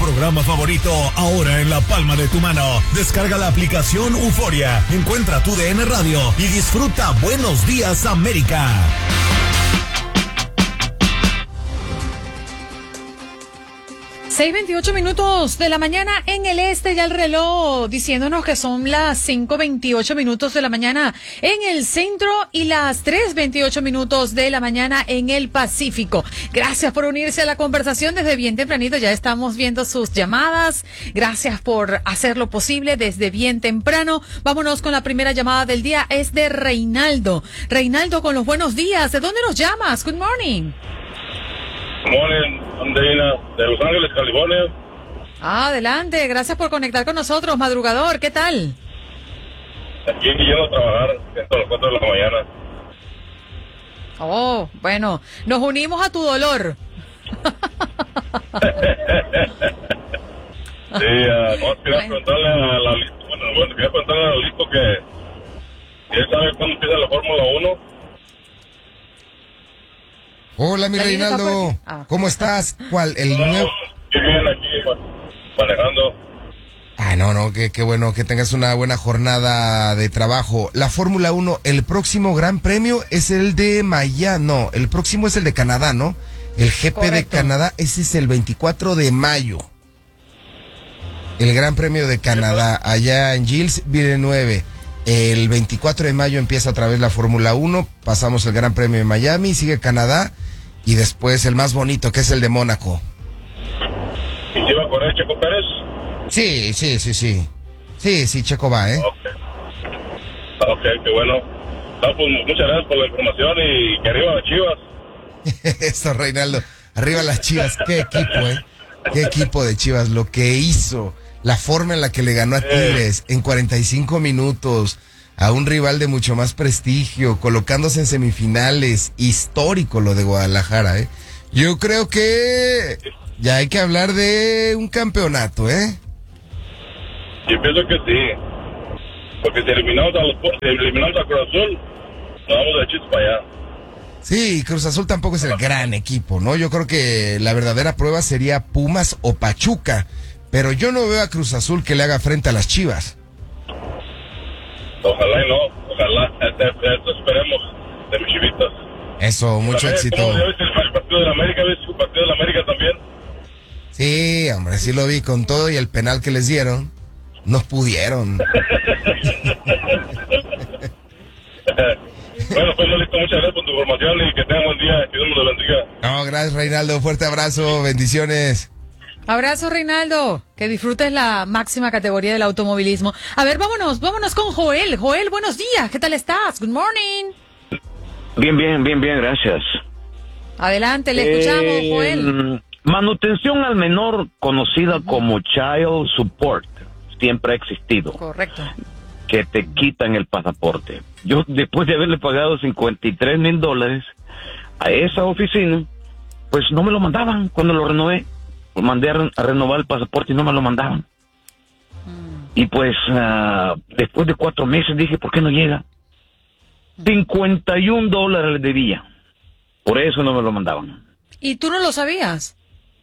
programa favorito ahora en la palma de tu mano. Descarga la aplicación Euforia, encuentra tu DN Radio y disfruta Buenos Días América. 6:28 minutos de la mañana en el este, ya el reloj diciéndonos que son las 5:28 minutos de la mañana en el centro y las 3:28 minutos de la mañana en el Pacífico. Gracias por unirse a la conversación desde bien tempranito, ya estamos viendo sus llamadas. Gracias por hacerlo posible desde bien temprano. Vámonos con la primera llamada del día, es de Reinaldo. Reinaldo, con los buenos días, ¿de dónde nos llamas? Good morning. Good morning, Andreina, de Los Ángeles, California. Adelante, gracias por conectar con nosotros, madrugador, ¿qué tal? Aquí yendo a trabajar, a las 4 de la mañana. Oh, bueno, nos unimos a tu dolor. Sí, no, quería preguntarle a la Listo que él sabe cuándo empieza la Fórmula 1. Hola, mi Reinaldo. ¿Cómo estás? ¿Cuál? ¿El nuevo? Qué bien, aquí manejando. No, qué bueno que tengas una buena jornada de trabajo. La Fórmula 1, el próximo Gran Premio es el de Miami. No, el próximo es el de Canadá, ¿no? El GP Correcto. de Canadá, ese es el 24 de mayo. El Gran Premio de Canadá, allá en Gilles Villeneuve. El 24 de mayo empieza otra vez la Fórmula 1, pasamos el Gran Premio de Miami, sigue Canadá y después el más bonito que es el de Mónaco. ¿Y se iba a correr Checo Pérez? Sí. Sí, Checo va, Ok, qué bueno. No, pues muchas gracias por la información y que arriba las Chivas. Eso, Reinaldo. Arriba las Chivas. Qué equipo, Qué equipo de Chivas. Lo que hizo, la forma en la que le ganó a Tigres en 45 minutos a un rival de mucho más prestigio, colocándose en semifinales. Histórico lo de Guadalajara, Yo creo que ya hay que hablar de un campeonato, Yo pienso que sí. Porque si eliminamos a Cruz Azul, nos vamos de chis para allá. Sí, Cruz Azul tampoco es el gran equipo, ¿no? Yo creo que la verdadera prueba sería Pumas o Pachuca, pero yo no veo a Cruz Azul que le haga frente a las Chivas. Ojalá y no, ojalá, eso esperemos de mis chivitas. Eso, mucho éxito. ¿Ya viste el partido de la América? ¿Viste el partido de la América también? Sí, hombre, sí lo vi con todo y el penal que les dieron. No pudieron. Bueno, pues listo, muchas gracias por tu información y que tengan buen día, que Dios nos bendiga. No, gracias, Reinaldo, fuerte abrazo, bendiciones. Abrazo, Reinaldo, que disfrutes la máxima categoría del automovilismo. A ver, vámonos con Joel. Joel, buenos días, ¿qué tal estás? Good morning. Bien, gracias. Adelante, le escuchamos, Joel. Manutención al menor, conocida como Child Support, siempre ha existido. Correcto. Que te quitan el pasaporte. Yo, después de haberle pagado $53,000 a esa oficina, pues no me lo mandaban cuando lo renové. Mandé a renovar el pasaporte y no me lo mandaban. Y pues, después de 4 meses dije, ¿por qué no llega? $51 le debía. Por eso no me lo mandaban. ¿Y tú no lo sabías?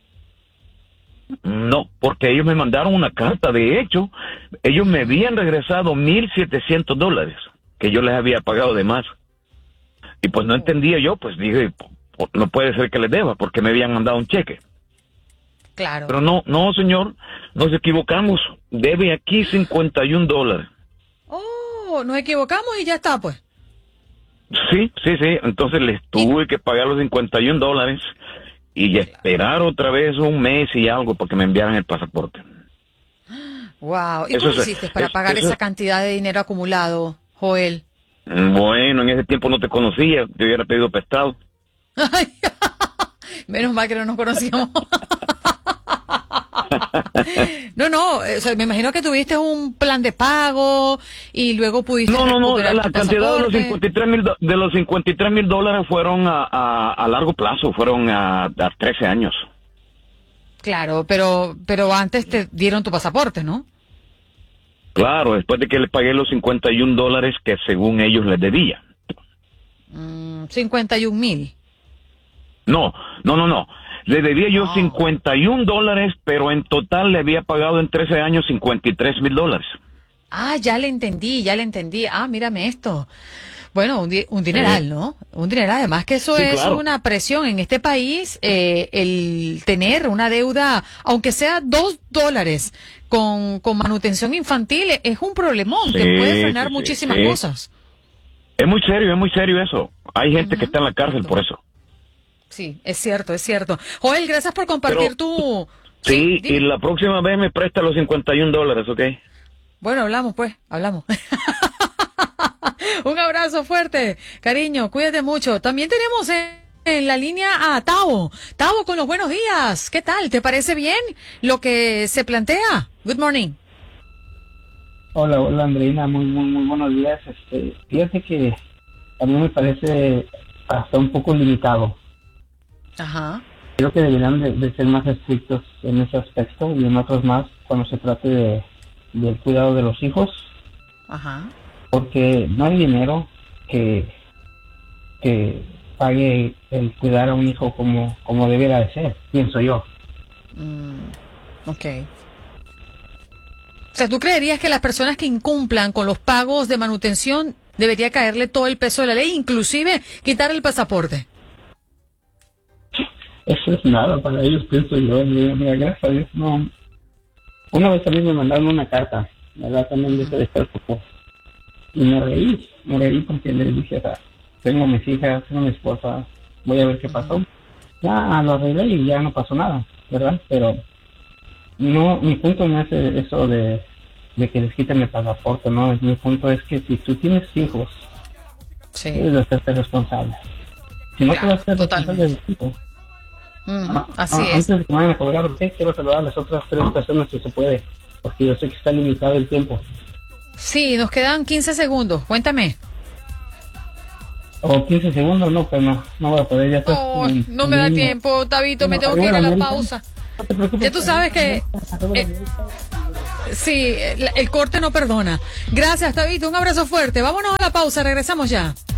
No, porque ellos me mandaron una carta. De hecho, ellos me habían regresado $1,700 que yo les había pagado de más. Y pues no entendía yo, pues dije, no puede ser que les deba, porque me habían mandado un cheque. Claro. Pero no, señor, nos equivocamos. Debe aquí $51. Oh, nos equivocamos y ya está, pues. Sí. Entonces les tuve que pagar los $51 y esperar otra vez un mes y algo porque me enviaran el pasaporte. Wow. ¿Y cómo hiciste para pagar esa cantidad de dinero acumulado, Joel? Bueno, en ese tiempo no te conocía, te hubiera pedido prestado. Ay, menos mal que no nos conocíamos. No, o sea, me imagino que tuviste un plan de pago y luego pudiste No, recuperar la tu cantidad pasaporte. de los $53,000 fueron a largo plazo, fueron a 13 años. Claro, pero antes te dieron tu pasaporte, ¿no? Claro, después de que le pagué los $51 que según ellos les debía. 51,000. No. Le debía yo $51, pero en total le había pagado en 13 años $53,000. Ah, ya le entendí. Ah, mírame esto. Bueno, un dineral, ¿no? Un dineral. Además que eso Sí, es claro. una presión en este país, el tener una deuda, aunque sea $2 con manutención infantil, es un problemón que Sí, puede frenar sí, muchísimas sí. cosas. Es muy serio eso. Hay gente que está en la cárcel por eso. Sí, es cierto. Joel, gracias por compartir tu... Sí, dime. y la próxima vez me presta los $51, ¿ok? Bueno, hablamos. Un abrazo fuerte, cariño, cuídate mucho. También tenemos en la línea a Tavo. Tavo, con los buenos días. ¿Qué tal? ¿Te parece bien lo que se plantea? Good morning. Hola Andreina, muy buenos días. Fíjate que a mí me parece hasta un poco limitado. Ajá. Creo que deberían de ser más estrictos en ese aspecto y en otros más cuando se trate del cuidado de los hijos, Ajá. porque no hay dinero que pague el cuidar a un hijo como debiera de ser, pienso yo. Ok. O sea, ¿tú creerías que las personas que incumplan con los pagos de manutención debería caerle todo el peso de la ley, inclusive quitar el pasaporte? Eso es nada para ellos, pienso yo. Mira, gracias a Dios, no. Una vez también me mandaron una carta, ¿verdad? También de ese despreocupo. Y me reí porque le dije, o sea, tengo mis hijas, tengo mi esposa, voy a ver qué pasó. Ya lo arreglé y ya no pasó nada, ¿verdad? Pero no, mi punto no es eso de que les quiten el pasaporte, ¿no? Mi punto es que si tú tienes hijos, Sí. debes de hacerte responsable. Si no te vas a ser responsable de tus hijos. Así es. Antes de que me vayan a cobrar, ¿ok? Quiero saludar a las otras 3 personas si se puede, porque yo sé que está limitado el tiempo. Sí, nos quedan 15 segundos. Cuéntame. O 15 segundos, no, pues no voy a poder, ya está. Oh, no me da tiempo, Tabito, me tengo que ir a la pausa. No te preocupes. Ya tú sabes que... sí, el corte no perdona. Gracias, Tabito, un abrazo fuerte. Vámonos a la pausa, regresamos ya.